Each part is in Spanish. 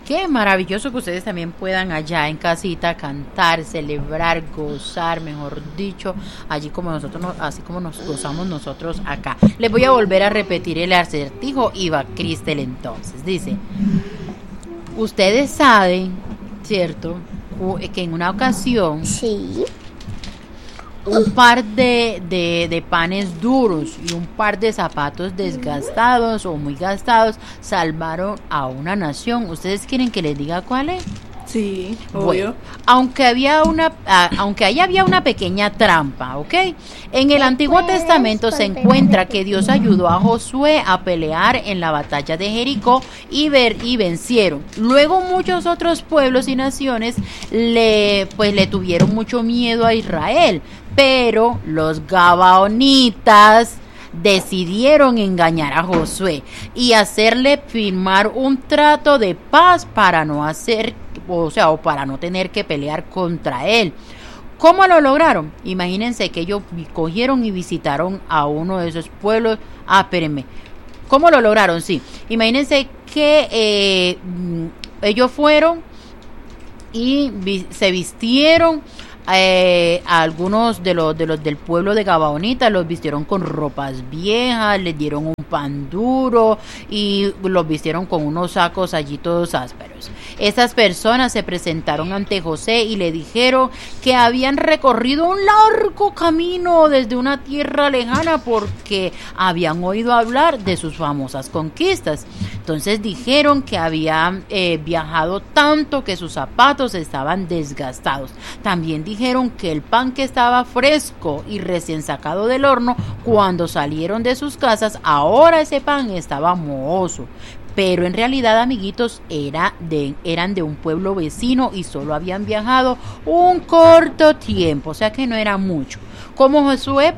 Qué maravilloso que ustedes también puedan allá en casita cantar, celebrar, gozar, mejor dicho, allí como nosotros, así como nos gozamos nosotros acá. Les voy a volver a repetir el acertijo y va Cristel entonces. Dice, ustedes saben, ¿cierto?, que en una ocasión Sí. un par de panes duros y un par de zapatos desgastados o muy gastados salvaron a una nación. ¿Ustedes quieren que les diga cuál es? Sí, Bueno, obvio. aunque ahí había una pequeña trampa, ¿ok? En el Antiguo Testamento se encuentra que Dios ayudó a Josué a pelear en la batalla de Jericó y vencieron. Luego muchos otros pueblos y naciones le tuvieron mucho miedo a Israel, pero los gabaonitas decidieron engañar a Josué y hacerle firmar un trato de paz para no para no tener que pelear contra él. ¿Cómo lo lograron? Imagínense que ellos cogieron y visitaron a uno de esos pueblos. Espérenme. ¿Cómo lo lograron? Sí. Imagínense que ellos fueron y se vistieron. Algunos de los del pueblo de Gabaonita los vistieron con ropas viejas, les dieron un pan duro y los vistieron con unos sacos allí todos ásperos. Esas personas se presentaron ante José y le dijeron que habían recorrido un largo camino desde una tierra lejana porque habían oído hablar de sus famosas conquistas. Entonces dijeron que habían viajado tanto que sus zapatos estaban desgastados. También dijeron que el pan que estaba fresco y recién sacado del horno, cuando salieron de sus casas, ahora ese pan estaba mohoso. Pero en realidad, amiguitos, eran de un pueblo vecino y solo habían viajado un corto tiempo, o sea que no era mucho. Como Josué,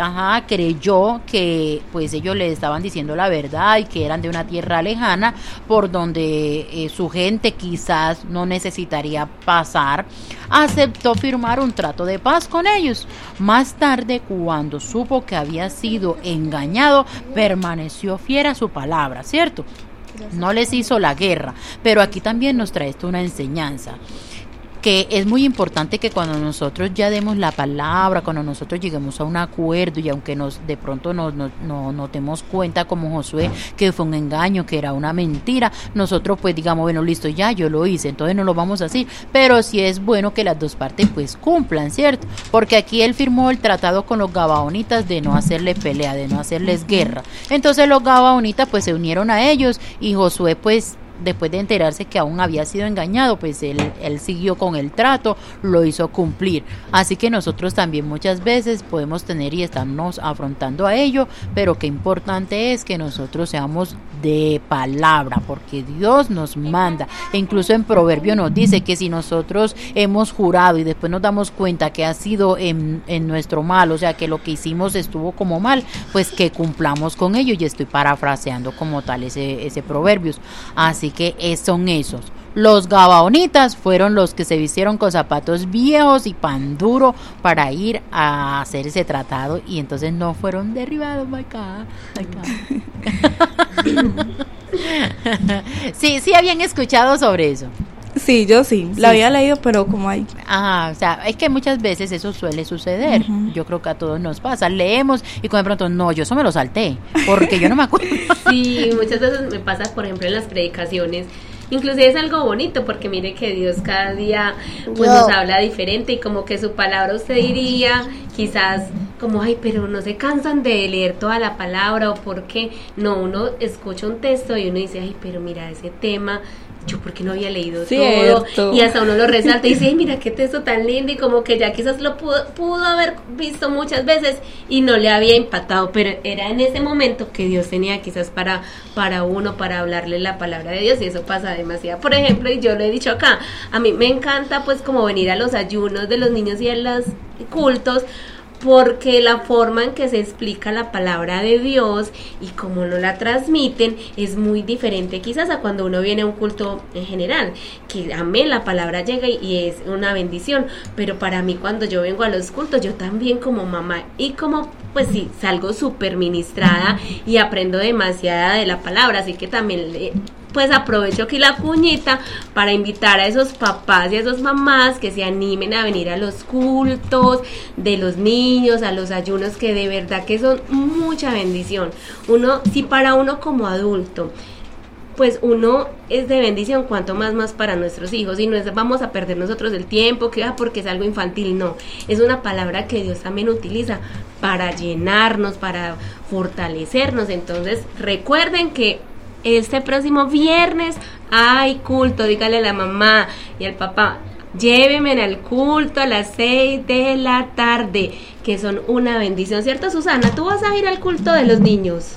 creyó que pues ellos le estaban diciendo la verdad y que eran de una tierra lejana por donde su gente quizás no necesitaría pasar, aceptó firmar un trato de paz con ellos. Más tarde, cuando supo que había sido engañado, permaneció fiel a su palabra, ¿cierto? No les hizo la guerra, pero aquí también nos trae esto una enseñanza, que es muy importante que cuando nosotros ya demos la palabra, cuando nosotros lleguemos a un acuerdo y aunque de pronto nos demos cuenta como Josué que fue un engaño, que era una mentira, nosotros pues digamos, bueno, listo, ya yo lo hice, entonces no lo vamos a hacer, pero sí es bueno que las dos partes pues cumplan, ¿cierto? Porque aquí él firmó el tratado con los gabaonitas de no hacerle pelea, de no hacerles guerra, entonces los gabaonitas pues se unieron a ellos y Josué pues después de enterarse que aún había sido engañado, pues él siguió con el trato, lo hizo cumplir. Así que nosotros también muchas veces podemos tener y estarnos afrontando a ello, pero qué importante es que nosotros seamos de palabra, porque Dios nos manda. E incluso en Proverbio nos dice que si nosotros hemos jurado y después nos damos cuenta que ha sido en nuestro mal, o sea que lo que hicimos estuvo como mal, pues que cumplamos con ello. Y estoy parafraseando como tal ese Proverbios. Así que son esos. Los gabaonitas fueron los que se vistieron con zapatos viejos y pan duro para ir a hacer ese tratado y entonces no fueron derribados. Sí habían escuchado sobre eso. Sí, yo sí, la había leído, pero como hay. Ajá, o sea, es que muchas veces eso suele suceder. Uh-huh. Yo creo que a todos nos pasa. Leemos y de pronto, no, yo eso me lo salté, porque yo no me acuerdo. Sí, muchas veces me pasa, por ejemplo, en las predicaciones. Inclusive es algo bonito, porque mire que Dios cada día pues nos habla diferente y como que su palabra usted diría, quizás como, ay, pero no se cansan de leer toda la palabra o porque no, uno escucha un texto y uno dice, ay, pero mira ese tema, yo porque no había leído todo, y hasta uno lo resalta y dice, ay, mira qué texto tan lindo, y como que ya quizás lo pudo haber visto muchas veces y no le había impactado, pero era en ese momento que Dios tenía quizás para uno, para hablarle la palabra de Dios, y eso pasa demasiado. Por ejemplo, y yo lo he dicho acá, a mí me encanta pues como venir a los ayunos de los niños y a los cultos, porque la forma en que se explica la palabra de Dios y cómo no la transmiten es muy diferente quizás a cuando uno viene a un culto en general, que amén, la palabra llega y es una bendición, pero para mí cuando yo vengo a los cultos, yo también como mamá y como pues sí, salgo súper ministrada y aprendo demasiada de la palabra, así que también pues aprovecho aquí la cuñita para invitar a esos papás y a esas mamás que se animen a venir a los cultos de los niños, a los ayunos, que de verdad que son mucha bendición. Si para uno como adulto, pues uno es de bendición, cuanto más para nuestros hijos, y no vamos a perder nosotros el tiempo, porque es algo infantil, no, es una palabra que Dios también utiliza para llenarnos, para fortalecernos. Entonces recuerden que este próximo viernes hay culto, dígale a la mamá y al papá, llévenme al culto a las 6 de la tarde, que son una bendición, ¿cierto, Susana? ¿Tú vas a ir al culto de los niños?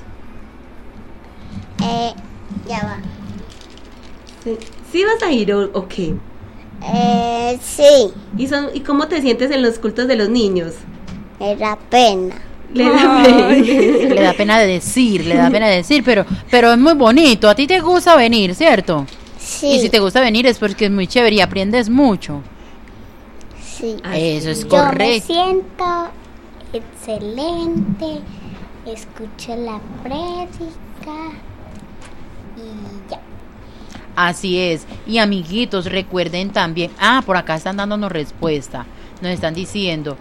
Ya va. ¿Sí vas a ir o qué? Sí. ¿Y cómo te sientes en los cultos de los niños? Me da pena. Le da pena le da pena decir, pero es muy bonito. A ti te gusta venir, ¿cierto? Sí. Y si te gusta venir es porque es muy chévere y aprendes mucho. Sí. Eso es correcto. Yo me siento excelente, escucho la prédica y ya. Así es. Y amiguitos, recuerden también, por acá están dándonos respuesta. Nos están diciendo,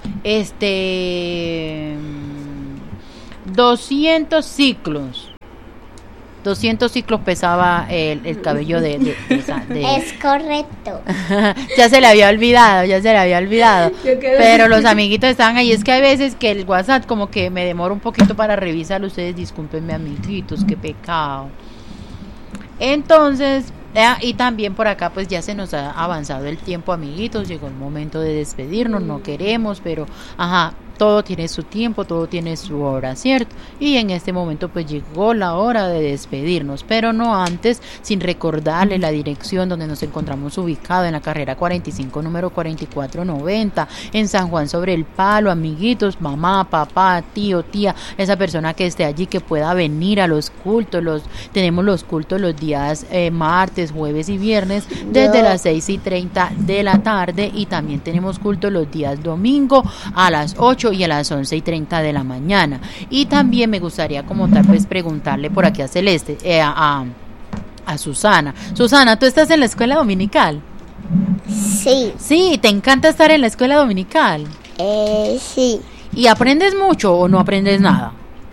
200 ciclos. 200 ciclos pesaba el cabello de Es correcto. Ya se le había olvidado. Pero los amiguitos están ahí. Es que hay veces que el WhatsApp como que me demora un poquito para revisarlo. Ustedes discúlpenme, amiguitos, qué pecado. Entonces, y también por acá pues ya se nos ha avanzado el tiempo, amiguitos. Llegó el momento de despedirnos. No queremos, pero todo tiene su tiempo, todo tiene su hora, ¿cierto? Y en este momento pues llegó la hora de despedirnos, pero no antes sin recordarle la dirección donde nos encontramos ubicados, en la carrera 45, número 4490, en San Juan sobre el Palo, amiguitos, mamá, papá, tío, tía, esa persona que esté allí, que pueda venir a los cultos. Tenemos los cultos los días martes, jueves y viernes desde las 6:30 de la tarde, y también tenemos cultos los días domingo a las 8 y a las 11:30 de la mañana. Y también me gustaría como tal pues preguntarle por aquí a Celeste, a Susana. Susana, ¿tú estás en la escuela dominical? Sí. Sí, ¿te encanta estar en la escuela dominical? Sí. ¿Y aprendes mucho o no aprendes nada?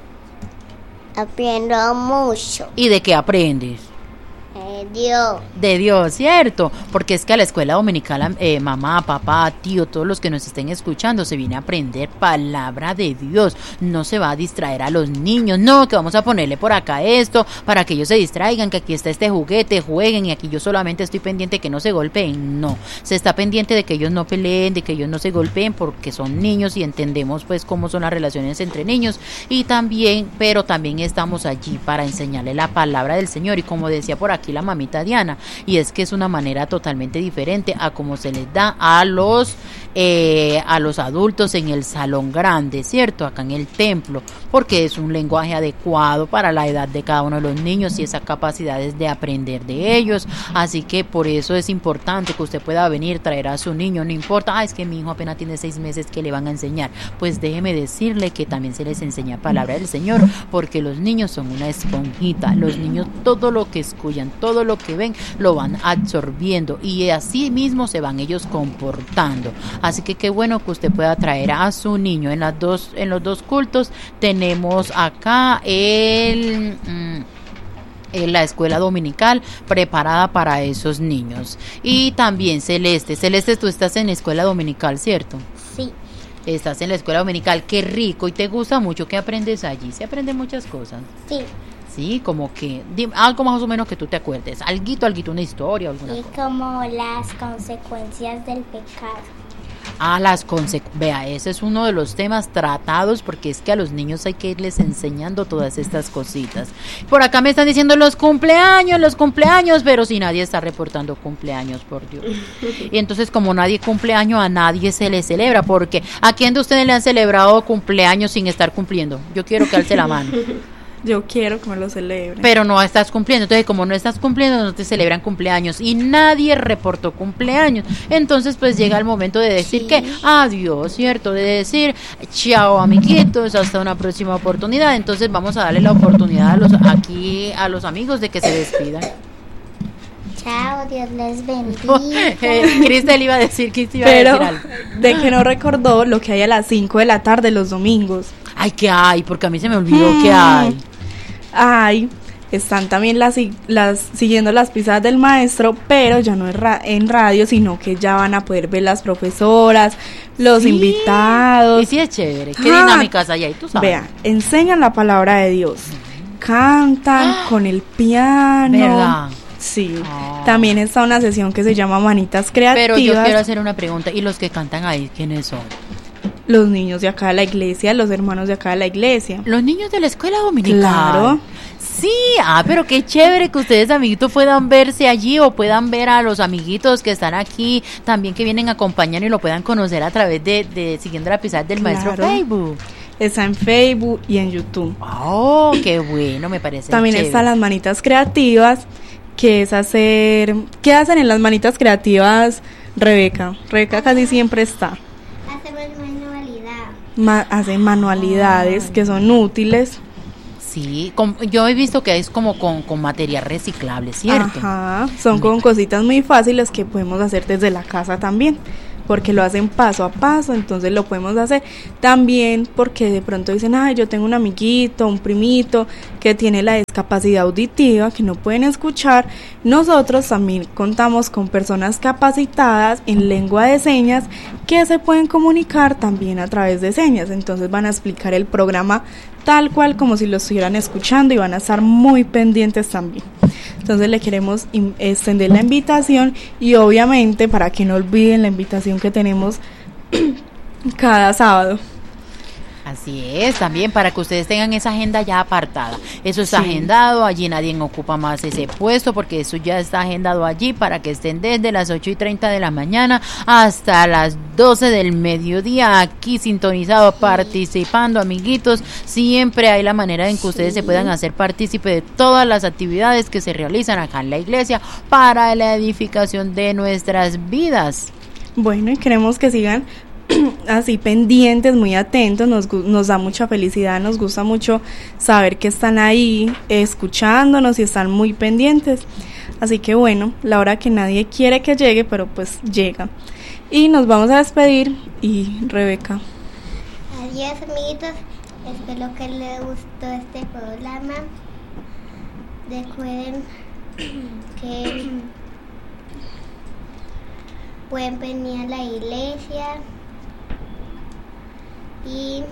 Aprendo mucho. ¿Y de qué aprendes? Dios. De Dios, ¿cierto? Porque es que a la escuela dominical, mamá, papá, tío, todos los que nos estén escuchando, se viene a aprender palabra de Dios. No se va a distraer a los niños, no, que vamos a ponerle por acá esto para que ellos se distraigan, que aquí está este juguete, jueguen, y aquí yo solamente estoy pendiente que no se golpeen. No, se está pendiente de que ellos no peleen, de que ellos no se golpeen, porque son niños y entendemos pues cómo son las relaciones entre niños. Y también, pero también estamos allí para enseñarle la palabra del Señor. Y como decía por aquí la mamita Diana, y es que es una manera totalmente diferente a como se les da a los adultos en el salón grande, ¿cierto? Acá en el templo, porque es un lenguaje adecuado para la edad de cada uno de los niños y esas capacidades de aprender de ellos. Así que por eso es importante que usted pueda venir, traer a su niño, no importa, es que mi hijo apenas tiene 6 meses, que le van a enseñar. Pues déjeme decirle que también se les enseña palabra del Señor, porque los niños son una esponjita. Los niños todo lo que escuchan, todo lo que ven, lo van absorbiendo, y así mismo se van ellos comportando. Así que qué bueno que usted pueda traer a su niño. En los dos cultos tenemos acá la escuela dominical preparada para esos niños. Y también Celeste, tú estás en la escuela dominical, ¿cierto? Sí. Estás en la escuela dominical, qué rico, y te gusta mucho. ¿Qué aprendes allí? ¿Se aprenden muchas cosas? Sí. Sí, como que algo más o menos que tú te acuerdes, alguito, una historia, alguna y cosa. Como las consecuencias del pecado. Vea, ese es uno de los temas tratados, porque es que a los niños hay que irles enseñando todas estas cositas. Por acá me están diciendo los cumpleaños, pero si nadie está reportando cumpleaños, por Dios. Y entonces, como nadie cumpleaños, a nadie se le celebra, porque ¿a quién de ustedes le han celebrado cumpleaños sin estar cumpliendo? Yo quiero que alce la mano. Yo quiero que me lo celebren. Pero no estás cumpliendo. Entonces, como no estás cumpliendo, no te celebran cumpleaños. Y nadie reportó cumpleaños. Entonces, pues llega el momento de decir que adiós, ¿cierto? De decir chao, amiguitos, hasta una próxima oportunidad. Entonces, vamos a darle la oportunidad a los amigos de que se despidan. Chao, Dios les bendiga. Cristel iba a decir que iba a Pero decir algo. de que no recordó lo que hay a las 5 de la tarde los domingos. Ay, ¿qué hay? Porque a mí se me olvidó que hay. Ay, están también las siguiendo las pisadas del maestro, pero ya no es en radio, sino que ya van a poder ver las profesoras, los invitados. Y sí es chévere. ¿Qué dinámicas hay ahí? Tú sabes. Vea, enseñan la palabra de Dios, cantan con el piano. ¿Verdad? Sí, también está una sesión que se llama Manitas Creativas. Pero yo quiero hacer una pregunta. ¿Y los que cantan ahí, quiénes son? Los niños de acá de la iglesia, los hermanos de acá de la iglesia. Los niños de la escuela dominical. Claro. Sí, pero qué chévere que ustedes, amiguitos, puedan verse allí o puedan ver a los amiguitos que están aquí, también que vienen a acompañar y lo puedan conocer a través de siguiendo la pisada del maestro Facebook. Está en Facebook y en YouTube. Oh, qué bueno, me parece También chévere. están las manitas creativas, que es hacer... ¿Qué hacen en las manitas creativas, Rebeca? Rebeca casi siempre está. Hacemos manualidad. Hacen manualidades que son útiles. Sí, yo he visto que es como con material reciclable, ¿cierto? Ajá, son con cositas muy fáciles que podemos hacer desde la casa también, porque lo hacen paso a paso, entonces lo podemos hacer también porque de pronto dicen, ay, yo tengo un amiguito, un primito que tiene la discapacidad auditiva, que no pueden escuchar. Nosotros también contamos con personas capacitadas en lengua de señas que se pueden comunicar también a través de señas, entonces van a explicar el programa tal cual como si lo estuvieran escuchando y van a estar muy pendientes también. Entonces le queremos extender la invitación y obviamente para que no olviden la invitación que tenemos cada sábado. Así es, también para que ustedes tengan esa agenda ya apartada. Eso está agendado, allí nadie ocupa más ese puesto porque eso ya está agendado allí para que estén desde las 8:30 de la mañana hasta las 12 del mediodía aquí sintonizado, participando, amiguitos. Siempre hay la manera en que ustedes se puedan hacer partícipe de todas las actividades que se realizan acá en la iglesia para la edificación de nuestras vidas. Bueno, y queremos que sigan así pendientes, muy atentos, nos da mucha felicidad, nos gusta mucho saber que están ahí escuchándonos y están muy pendientes, así que bueno, la hora que nadie quiere que llegue, pero pues llega, y nos vamos a despedir. Y Rebeca, Adiós, amiguitos, espero que les gustó este programa. Recuerden que pueden venir a la iglesia. Y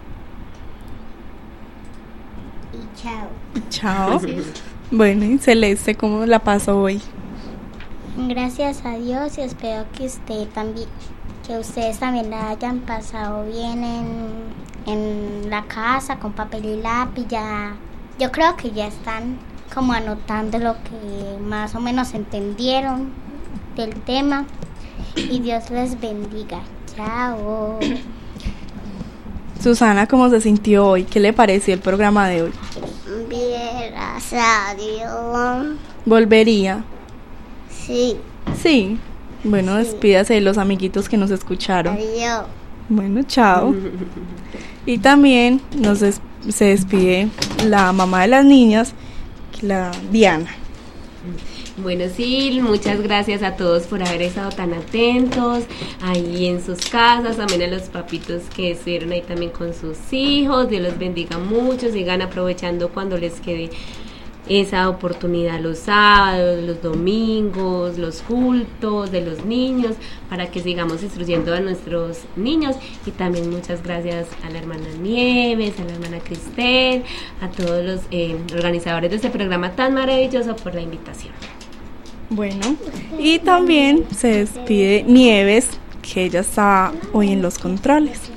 chao. chao. Bueno, y Celeste, ¿cómo la pasó hoy? Gracias a Dios y espero que ustedes también la hayan pasado bien en la casa con papel y lápiz. Yo creo que ya están como anotando lo que más o menos entendieron del tema y Dios les bendiga. Chao. Susana, ¿cómo se sintió hoy? ¿Qué le pareció el programa de hoy? Bien, gracias a Dios. ¿Volvería? Sí. Sí. Bueno, despídase de los amiguitos que nos escucharon. Adiós. Bueno, chao. Y también se despide la mamá de las niñas, la Diana. Bueno, sí, muchas gracias a todos por haber estado tan atentos ahí en sus casas, también a los papitos que estuvieron ahí también con sus hijos. Dios los bendiga mucho, sigan aprovechando cuando les quede esa oportunidad, los sábados, los domingos, los cultos de los niños, para que sigamos instruyendo a nuestros niños. Y también muchas gracias a la hermana Nieves, a la hermana Cristel, a todos los organizadores de este programa tan maravilloso por la invitación. Bueno, y también se despide Nieves, que ella está hoy en los controles.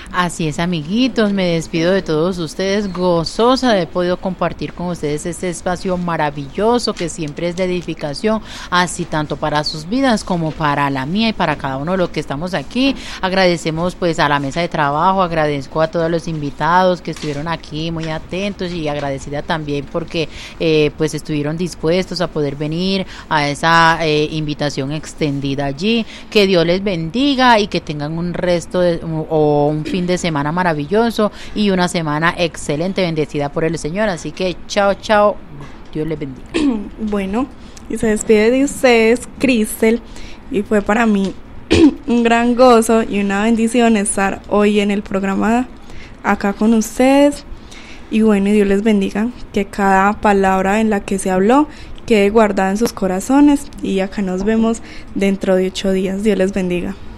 Así es, amiguitos, me despido de todos ustedes, gozosa de haber podido compartir con ustedes este espacio maravilloso que siempre es de edificación, así tanto para sus vidas como para la mía y para cada uno de los que estamos aquí. Agradecemos pues a la mesa de trabajo, agradezco a todos los invitados que estuvieron aquí muy atentos y agradecida también porque pues estuvieron dispuestos a poder venir a esa invitación extendida allí. Que Dios les bendiga y que tengan un resto o un fin de semana maravilloso y una semana excelente, bendecida por el Señor. Así que chao, chao, Dios les bendiga. Bueno, y se despide de ustedes Cristel, y fue para mí un gran gozo y una bendición estar hoy en el programa acá con ustedes. Y bueno, y Dios les bendiga, que cada palabra en la que se habló quede guardada en sus corazones, y acá nos vemos dentro de 8 días. Dios les bendiga.